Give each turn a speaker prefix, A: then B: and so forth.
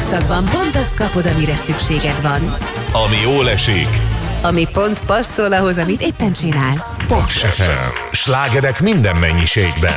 A: időszakban pont azt kapod, amire szükséged van.
B: Ami jól esik.
A: Ami pont passzol ahhoz, amit éppen csinálsz.
B: Paks FM. Slágerek minden mennyiségben.